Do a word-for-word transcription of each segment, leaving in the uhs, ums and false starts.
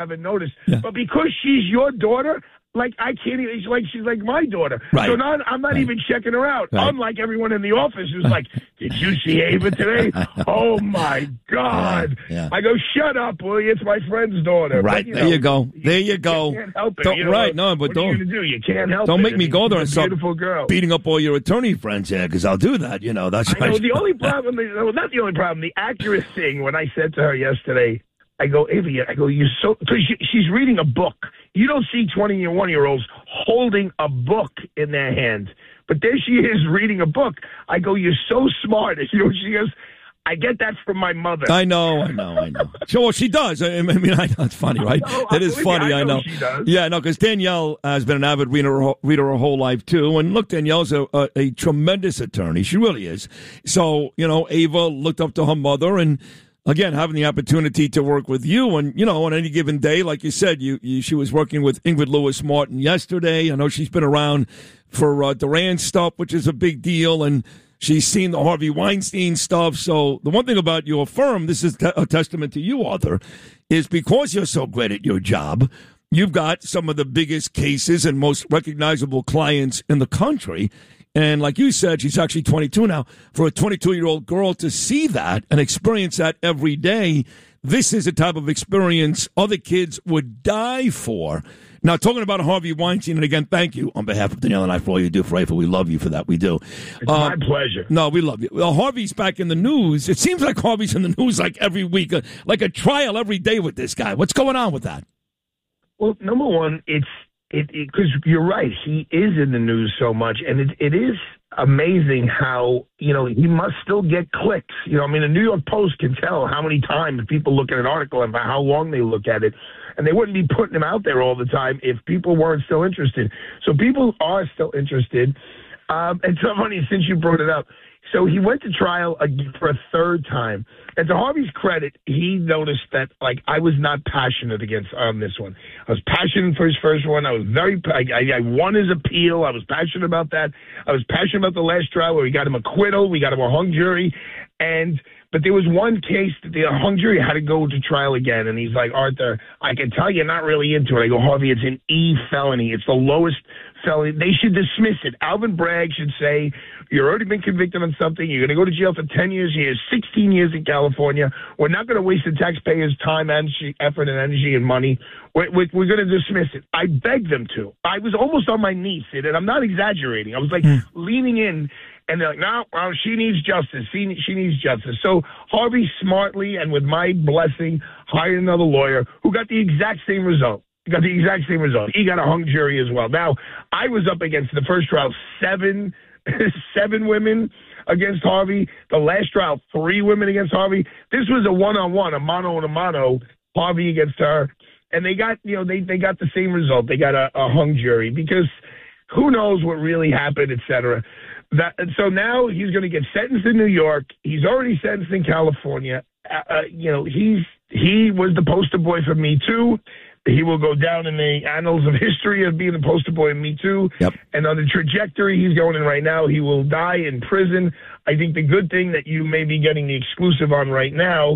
haven't noticed. Yeah. But because she's your daughter, like I can't even. It's like she's like my daughter. Right. So now I'm not right. even checking her out. Right. Unlike everyone in the office who's like, "Did you see Ava today? Oh my God!" Yeah, yeah. I go, "Shut up, will you? It's my friend's daughter." Right. But, you there know, you go. There you go. You can't help it. Don't, You know, right. No, but what don't. are you gonna do? You can't help don't it. make I me mean, go there and she's a start beautiful girl. beating up all your attorney friends here because I'll do that. You know, that's I know, right. the only problem, well, not the only problem, the accurate thing when I said to her yesterday, I go, Ava, I go, you're so, because she, she's reading a book. You don't see twenty-one-year-olds holding a book in their hand. But there she is reading a book. I go, you're so smart. And, you know, she goes, I get that from my mother. I know, I know, I know. So well, she does. I mean, I know it's funny, right? No, it is funny, me, I, I know. know she does. Yeah, no, because Danielle has been an avid reader, reader her whole life, too. And look, Danielle's a, a, a tremendous attorney. She really is. So, you know, Ava looked up to her mother and, again, having the opportunity to work with you, and you know, on any given day, like you said, you, you she was working with Ingrid Lewis Martin yesterday. I know she's been around for uh, Duran stuff, which is a big deal, and she's seen the Harvey Weinstein stuff. So the one thing about your firm, this is te- a testament to you, Arthur, is because you're so great at your job, you've got some of the biggest cases and most recognizable clients in the country. And like you said, she's actually twenty-two now. For a twenty-two-year-old girl to see that and experience that every day, this is a type of experience other kids would die for. Now, talking about Harvey Weinstein, and again, thank you on behalf of Danielle and I for all you do for Ava. We love you for that. We do. It's um, my pleasure. No, we love you. Well, Harvey's back in the news. It seems like Harvey's in the news like every week, uh, like a trial every day with this guy. What's going on with that? Well, number one, it's it because you're right. He is in the news so much, and it, it is amazing how, you know, he must still get clicks. You know, I mean, the New York Post can tell how many times people look at an article and how long they look at it, and they wouldn't be putting him out there all the time if people weren't still interested. So people are still interested. Um, and so funny, since you brought it up, so he went to trial again for a third time. And to Harvey's credit, he noticed that, like, I was not passionate against on this one. I was passionate for his first one. I was very, I, I won his appeal. I was passionate about that. I was passionate about the last trial where we got him acquittal. We got him a hung jury. And, but there was one case that the hung jury had to go to trial again. And he's like, Arthur, I can tell you're not really into it. I go, Harvey, it's an E felony. It's the lowest felony. They should dismiss it. Alvin Bragg should say, you've already been convicted on something. You're going to go to jail for ten years. He has sixteen years in California. We're not going to waste the taxpayers' time, energy, effort, and energy and money. We're, we're, we're going to dismiss it. I begged them to. I was almost on my knees, Sid, and I'm not exaggerating. I was like mm. leaning in, and they're like, no, well, she needs justice. She, she needs justice. So Harvey smartly and with my blessing hired another lawyer who got the exact same result. He got the exact same result. He got a hung jury as well. Now, I was up against the first trial, seven seven women against Harvey. The last trial, three women against Harvey. This was a one-on-one, a mano and a mano, Harvey against her. And they got, you know, they, they got the same result. They got a, a hung jury because who knows what really happened, et cetera. That, and so now he's going to get sentenced in New York. He's already sentenced in California. Uh, uh, you know, he's he was the poster boy for Me Too. He will go down in the annals of history of being the poster boy in Me Too. Yep. And on the trajectory he's going in right now, he will die in prison. I think the good thing that you may be getting the exclusive on right now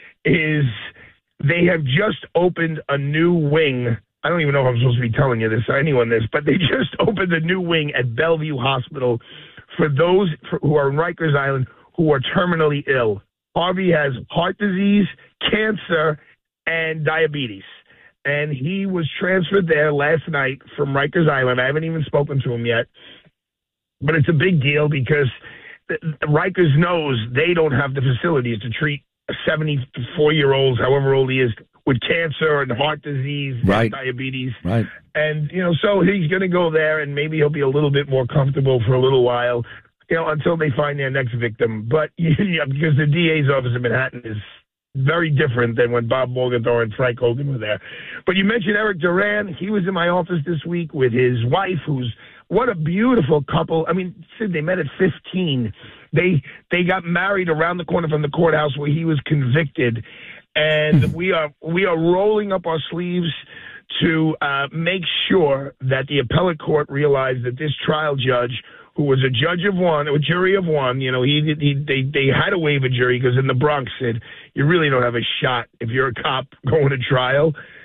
is they have just opened a new wing. I don't even know if I'm supposed to be telling you this or anyone this, but they just opened a new wing at Bellevue Hospital for those for, who are in Rikers Island who are terminally ill. Harvey has heart disease, cancer, and diabetes. And he was transferred there last night from Rikers Island. I haven't even spoken to him yet. But it's a big deal because Rikers knows they don't have the facilities to treat a seventy-four-year-old, however old he is, with cancer and heart disease right. and diabetes. Right. And, you know, so he's going to go there and maybe he'll be a little bit more comfortable for a little while, you know, until they find their next victim. But, yeah, because the D A's office in Manhattan is very different than when Bob Morgenthau and Frank Hogan were there. But you mentioned Eric Duran. He was in my office this week with his wife, who's what a beautiful couple. I mean, Sid, they met at fifteen. They they got married around the corner from the courthouse where he was convicted. And we are we are rolling up our sleeves to uh, make sure that the appellate court realized that this trial judge, who was a judge of one, a jury of one, you know, he, he they they had to waive a jury because in the Bronx, Sid, you really don't have a shot if you're a cop going to trial.